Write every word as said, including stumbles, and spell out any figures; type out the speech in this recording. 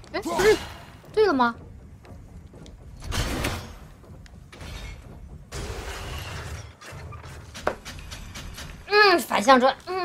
哎，不是对了吗？嗯，反向转，嗯，